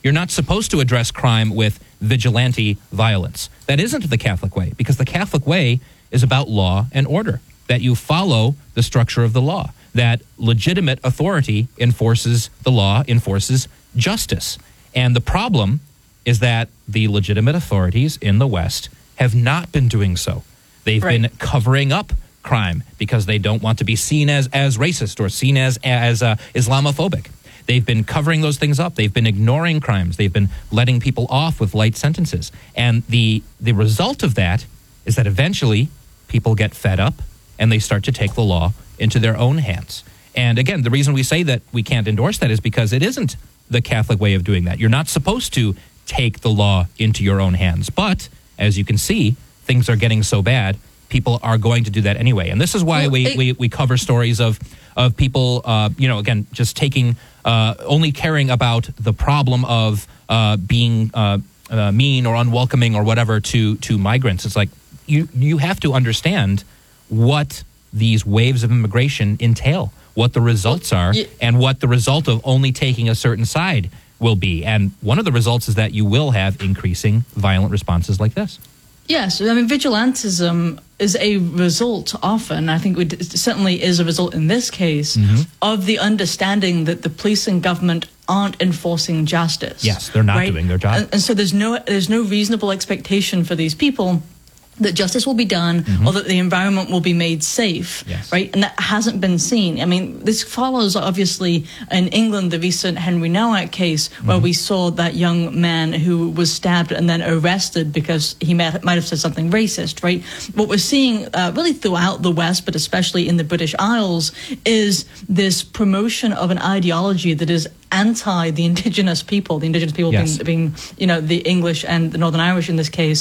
You're not supposed to address crime with vigilante violence. That isn't the Catholic way, because the Catholic way is about law and order, that you follow the structure of the law, that legitimate authority enforces the law, enforces justice. And the problem is that the legitimate authorities in the West have not been doing so. They've been covering up crime because they don't want to be seen as racist or seen as Islamophobic. They've been covering those things up. They've been ignoring crimes. They've been letting people off with light sentences. And the result of that is that eventually people get fed up and they start to take the law into their own hands. And again, the reason we say that we can't endorse that is because it isn't the Catholic way of doing that. You're not supposed to take the law into your own hands. But as you can see, things are getting so bad, people are going to do that anyway. And this is why we cover stories of people, again, just taking, only caring about the problem of being mean or unwelcoming or whatever to migrants. It's like you have to understand what these waves of immigration entail, what the results are, and what the result of only taking a certain side will be. And one of the results is that you will have increasing violent responses like this. Yes, I mean, vigilantism is a result often, I think it certainly is a result in this case, of the understanding that the police and government aren't enforcing justice. Yes, they're not doing their job. And so there's no reasonable expectation for these people that justice will be done or that the environment will be made safe, right? And that hasn't been seen. I mean, this follows, obviously, in England, the recent Henry Nowak case, where we saw that young man who was stabbed and then arrested because he might have said something racist, right? What we're seeing really throughout the West, but especially in the British Isles, is this promotion of an ideology that is anti the indigenous people being the English and the Northern Irish in this case,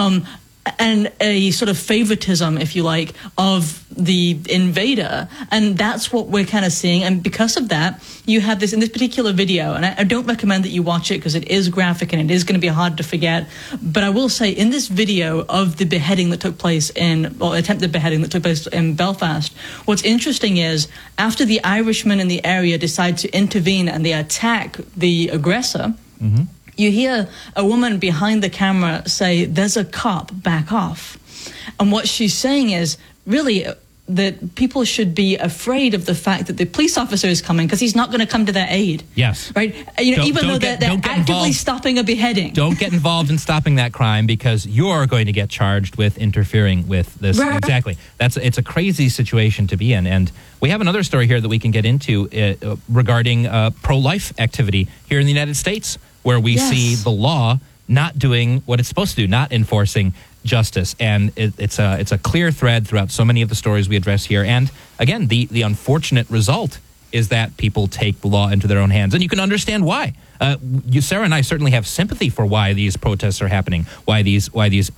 and a sort of favoritism, if you like, of the invader. And that's what we're kind of seeing. And because of that, you have this in this particular video, and I don't recommend that you watch it because it is graphic and it is going to be hard to forget. But I will say, in this video of the beheading that took place attempted beheading that took place in Belfast, what's interesting is after the Irishmen in the area decide to intervene and they attack the aggressor, you hear a woman behind the camera say, "There's a cop, back off." And what she's saying is really that people should be afraid of the fact that the police officer is coming because he's not going to come to their aid. Yes. Right? Even though they're actively stopping a beheading. Don't get involved in stopping that crime because you're going to get charged with interfering with this. Right. Exactly. It's a crazy situation to be in. And we have another story here that we can get into regarding pro-life activity here in the United States, where we see the law not doing what it's supposed to do, not enforcing justice. And it's a clear thread throughout so many of the stories we address here. And again, the unfortunate result is that people take the law into their own hands. And you can understand why. Sarah and I certainly have sympathy for why these protests are happening, why these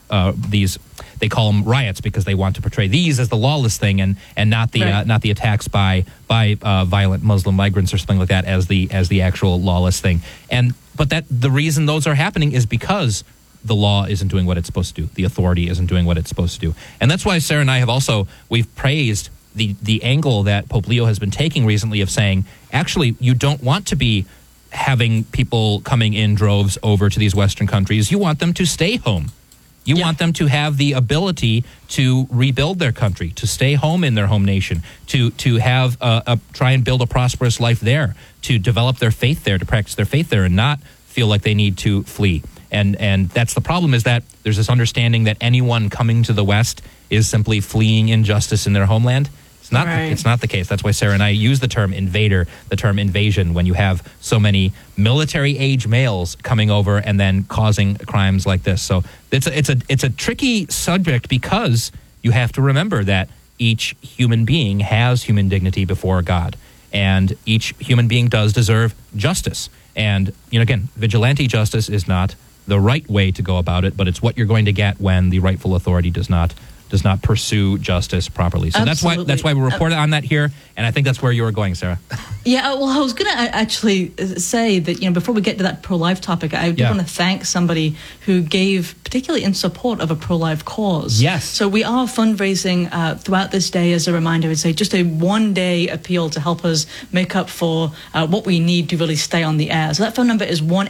they call them riots because they want to portray these as the lawless thing and not the attacks by violent Muslim migrants or something like that as the actual lawless thing. But the reason those are happening is because the law isn't doing what it's supposed to do. The authority isn't doing what it's supposed to do. And that's why Sarah and I have we've praised the angle that Pope Leo has been taking recently of saying, actually, you don't want to be having people coming in droves over to these Western countries. You want them to stay home. You want them to have the ability to rebuild their country, to stay home in their home nation, to have try and build a prosperous life there, to develop their faith there, to practice their faith there, and not feel like they need to flee. And that's the problem, is that there's this understanding that anyone coming to the West is simply fleeing injustice in their homeland. It's not the case. That's why Sarah and I use the term invader, the term invasion, when you have so many military-age males coming over and then causing crimes like this. So it's a tricky subject because you have to remember that each human being has human dignity before God, and each human being does deserve justice. And again, vigilante justice is not the right way to go about it, but it's what you're going to get when the rightful authority does not pursue justice properly. So that's why we reported on that here, and I think that's where you were going, Sarah. Yeah, well, I was going to actually say that, before we get to that pro-life topic, I do want to thank somebody who gave, particularly in support of a pro-life cause. Yes. So we are fundraising throughout this day as a reminder. It's just a one-day appeal to help us make up for what we need to really stay on the air. So that phone number is